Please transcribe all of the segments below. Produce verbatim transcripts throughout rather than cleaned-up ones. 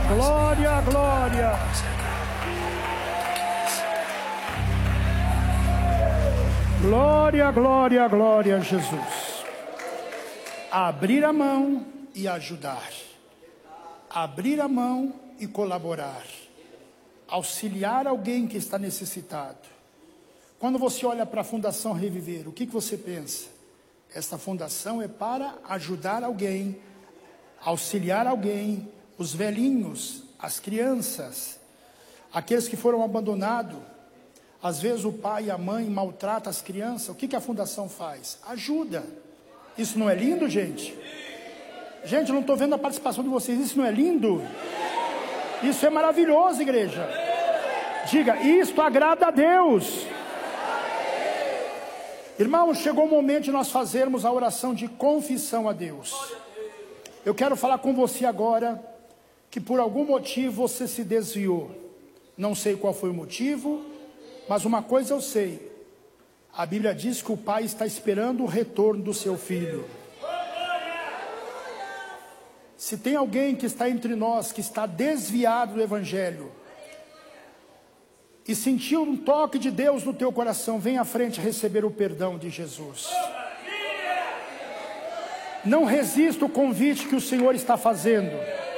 Glória, glória. Glória, glória, glória a Jesus. Abrir a mão e ajudar. Abrir a mão e colaborar. Auxiliar alguém que está necessitado. Quando você olha para a Fundação Reviver, o que, que você pensa? Esta fundação é para ajudar alguém, auxiliar alguém, os velhinhos, as crianças, aqueles que foram abandonados. Às vezes o pai e a mãe maltratam as crianças. O que, que a fundação faz? Ajuda. Isso não é lindo, gente? Gente, eu não estou vendo a participação de vocês. Isso não é lindo? Isso é maravilhoso, igreja. Diga, isto agrada a Deus. Irmãos, chegou o momento de nós fazermos a oração de confissão a Deus. Eu quero falar com você agora que por algum motivo você se desviou. Não sei qual foi o motivo, mas uma coisa eu sei. A Bíblia diz que o pai está esperando o retorno do seu filho. Se tem alguém que está entre nós, que está desviado do Evangelho, e sentiu um toque de Deus no teu coração, vem à frente receber o perdão de Jesus. Não resista o convite que o Senhor está fazendo.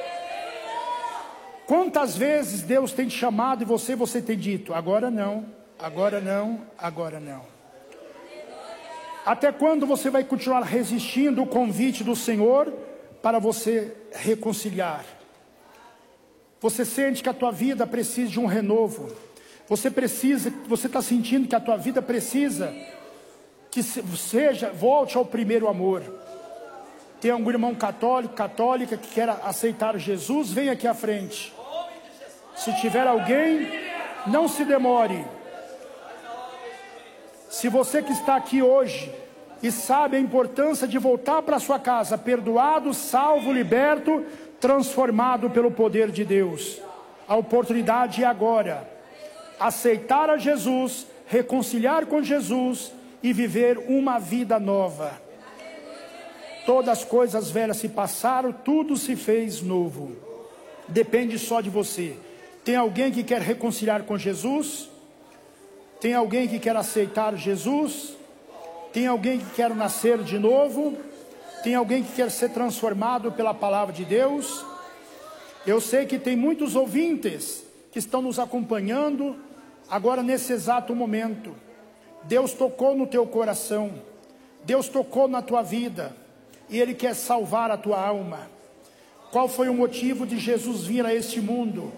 Quantas vezes Deus tem te chamado e você, você tem dito, agora não, agora não, agora não. Até quando você vai continuar resistindo o convite do Senhor para você reconciliar? Você sente que a tua vida precisa de um renovo. Você precisa, você está sentindo que a tua vida precisa que seja, volte ao primeiro amor. Tem algum irmão católico, católica que quer aceitar Jesus? Vem aqui à frente. Se tiver alguém, não se demore. Se você que está aqui hoje e sabe a importância de voltar para sua casa, perdoado, salvo, liberto, transformado pelo poder de Deus, a oportunidade é agora. Aceitar a Jesus, reconciliar com Jesus e viver uma vida nova. Todas as coisas velhas se passaram, tudo se fez novo. Depende só de você. Tem alguém que quer reconciliar com Jesus? Tem alguém que quer aceitar Jesus? Tem alguém que quer nascer de novo? Tem alguém que quer ser transformado pela palavra de Deus? Eu sei que tem muitos ouvintes que estão nos acompanhando agora nesse exato momento. Deus tocou no teu coração, Deus tocou na tua vida, e Ele quer salvar a tua alma. Qual foi o motivo de Jesus vir a este mundo?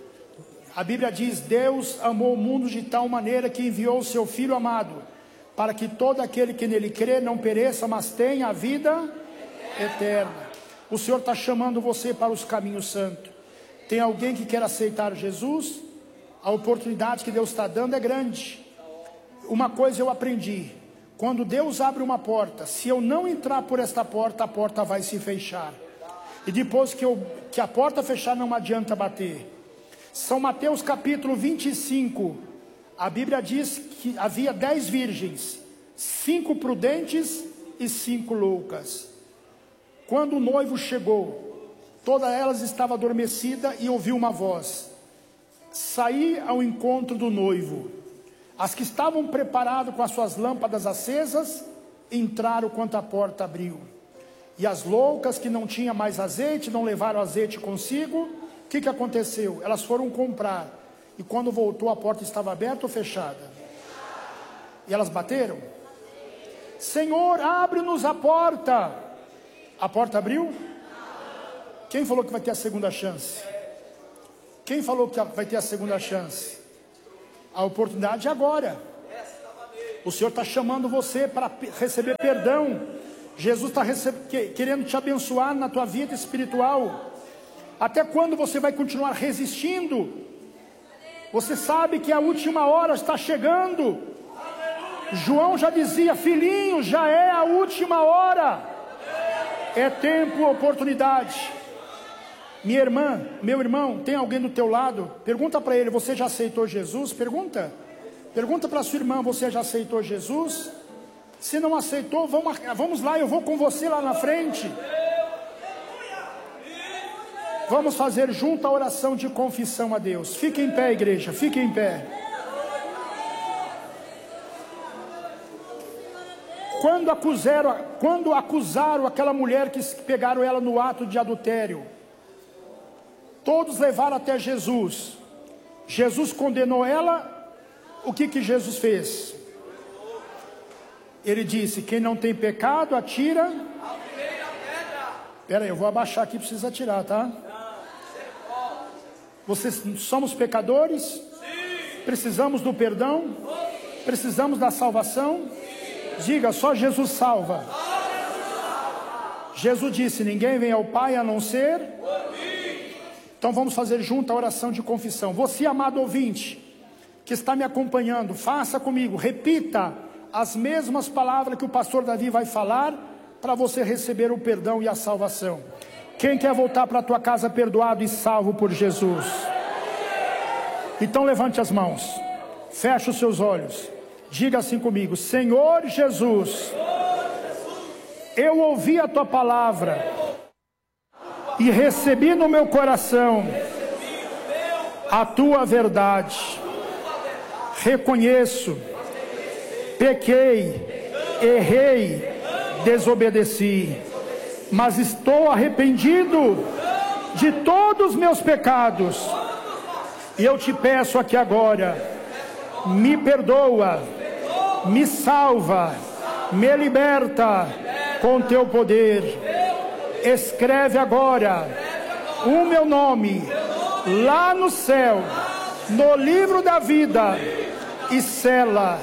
A Bíblia diz, Deus amou o mundo de tal maneira que enviou o seu Filho amado, para que todo aquele que nele crê não pereça, mas tenha a vida eterna. O Senhor está chamando você para os caminhos santos. Tem alguém que quer aceitar Jesus? A oportunidade que Deus está dando é grande. Uma coisa eu aprendi: quando Deus abre uma porta, se eu não entrar por esta porta, a porta vai se fechar. E depois que, eu, que a porta fechar, não adianta bater. São Mateus capítulo vinte e cinco, a Bíblia diz que havia dez virgens, cinco prudentes e cinco loucas. Quando o noivo chegou, todas elas estavam adormecidas e ouviu uma voz: saí ao encontro do noivo. As que estavam preparadas com as suas lâmpadas acesas, entraram quando a porta abriu. E as loucas que não tinham mais azeite, não levaram azeite consigo, o que, que aconteceu? Elas foram comprar, e quando voltou a porta estava aberta ou fechada? E elas bateram? Senhor, abre-nos a porta. A porta abriu? Quem falou que vai ter a segunda chance? Quem falou que vai ter a segunda chance? A oportunidade é agora. O Senhor está chamando você para receber perdão. Jesus está querendo te abençoar na tua vida espiritual. Até quando você vai continuar resistindo? Você sabe que a última hora está chegando. João já dizia, filhinho, já é a última hora. É tempo, oportunidade. Minha irmã, meu irmão, tem alguém do teu lado? Pergunta para ele, você já aceitou Jesus? Pergunta. Pergunta para sua irmã, você já aceitou Jesus? Se não aceitou, vamos, vamos lá, eu vou com você lá na frente. Vamos fazer junto a oração de confissão a Deus. Fique em pé, igreja, fique em pé. Quando acusaram, quando acusaram aquela mulher que pegaram ela no ato de adultério, todos levaram até Jesus. Jesus condenou ela. O que que Jesus fez? Ele disse: quem não tem pecado, atira. Espera aí, eu vou abaixar aqui, precisa atirar, tá? Vocês somos pecadores? Precisamos do perdão? Precisamos da salvação? Diga, só Jesus salva. Jesus disse: ninguém vem ao Pai a não ser. Então vamos fazer junto a oração de confissão. Você, amado ouvinte, que está me acompanhando, faça comigo, repita as mesmas palavras que o pastor Davi vai falar, para você receber o perdão e a salvação. Quem quer voltar para a tua casa perdoado e salvo por Jesus? Então levante as mãos, feche os seus olhos, diga assim comigo: Senhor Jesus, eu ouvi a tua palavra e recebi no meu coração a tua verdade. Reconheço, pequei, errei, desobedeci, mas estou arrependido de todos os meus pecados, e eu te peço aqui agora, me perdoa, me salva, me liberta com teu poder. Escreve agora o meu nome lá no céu, no livro da vida, e sela.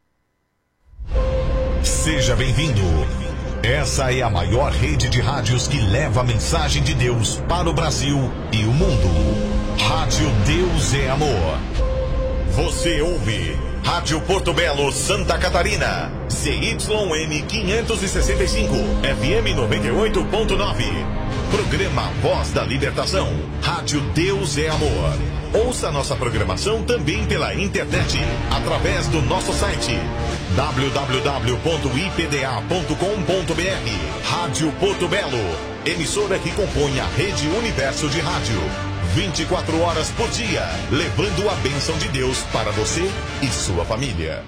Seja bem-vindo. Essa é a maior rede de rádios que leva a mensagem de Deus para o Brasil e o mundo. Rádio Deus é Amor. Você ouve Rádio Porto Belo, Santa Catarina, C Y M quinhentos e sessenta e cinco, F M noventa e oito ponto nove. Programa Voz da Libertação. Rádio Deus é Amor. Ouça nossa programação também pela internet, através do nosso site w w w ponto i p d a ponto com ponto b r. Rádio Porto Belo, emissora que compõe a Rede Universo de Rádio. vinte e quatro horas por dia, levando a bênção de Deus para você e sua família.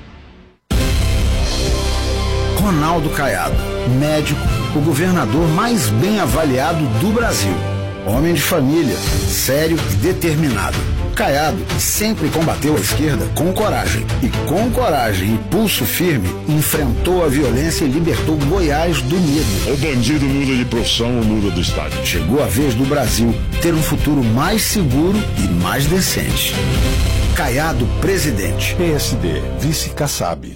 Ronaldo Caiado, médico, o governador mais bem avaliado do Brasil. Homem de família, sério e determinado. Caiado sempre combateu a esquerda com coragem. E com coragem e pulso firme, enfrentou a violência e libertou Goiás do medo. O bandido muda de profissão ou muda do estado. Chegou a vez do Brasil ter um futuro mais seguro e mais decente. Caiado, presidente. P S D, vice Kassab.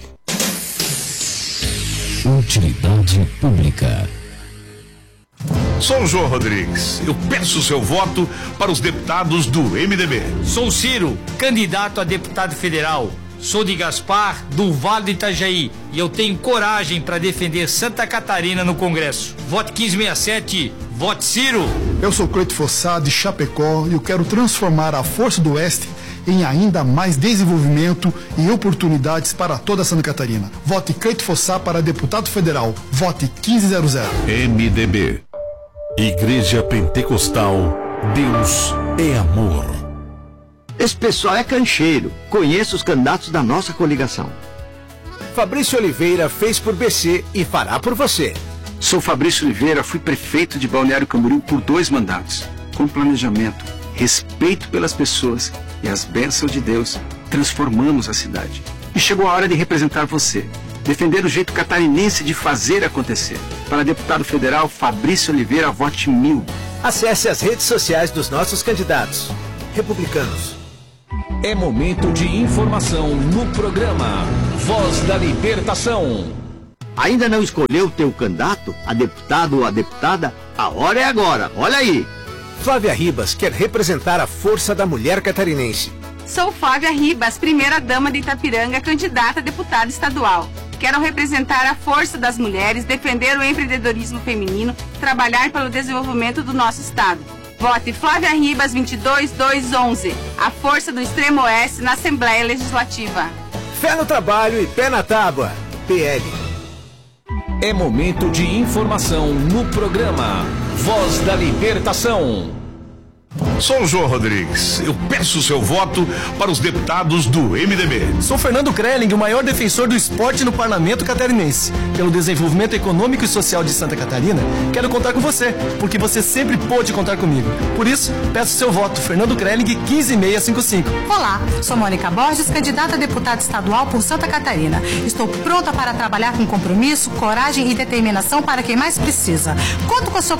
Utilidade pública. Sou o João Rodrigues. Eu peço o seu voto para os deputados do M D B. Sou Ciro, candidato a deputado federal. Sou de Gaspar, do Vale do Itajaí, e eu tenho coragem para defender Santa Catarina no Congresso. Vote quinze sessenta e sete, vote Ciro. Eu sou Cleito Fossá, de Chapecó, e eu quero transformar a Força do Oeste em ainda mais desenvolvimento e oportunidades para toda Santa Catarina. Vote Cleito Fossá para deputado federal. Vote quinze zero zero. M D B. Igreja Pentecostal, Deus é Amor. Esse pessoal é cancheiro. Conheço os candidatos da nossa coligação. Fabrício Oliveira fez por B C e fará por você. Sou Fabrício Oliveira, fui prefeito de Balneário Camboriú por dois mandatos. Com planejamento, respeito pelas pessoas e as bênçãos de Deus, transformamos a cidade. E chegou a hora de representar você. Defender o jeito catarinense de fazer acontecer. Para deputado federal, Fabrício Oliveira, vote mil. Acesse as redes sociais dos nossos candidatos. Republicanos. É momento de informação no programa Voz da Libertação. Ainda não escolheu o teu candidato, a deputado ou a deputada? A hora é agora, olha aí. Flávia Ribas quer representar a força da mulher catarinense. Sou Flávia Ribas, primeira dama de Itapiranga, candidata a deputada estadual. Quero representar a força das mulheres, defender o empreendedorismo feminino, trabalhar pelo desenvolvimento do nosso estado. Vote Flávia Ribas vinte e dois mil duzentos e onze, a força do Extremo Oeste na Assembleia Legislativa. Fé no trabalho e pé na tábua. P L. É momento de informação no programa Voz da Libertação. Sou o João Rodrigues. Eu peço o seu voto para os deputados do M D B. Sou Fernando Krelling, o maior defensor do esporte no parlamento catarinense. Pelo desenvolvimento econômico e social de Santa Catarina, quero contar com você, porque você sempre pôde contar comigo. Por isso, peço seu voto, Fernando Krelling, quinze seis cinco cinco. Olá, sou Mônica Borges, candidata a deputada estadual por Santa Catarina. Estou pronta para trabalhar com compromisso, coragem e determinação para quem mais precisa. Conto com a sua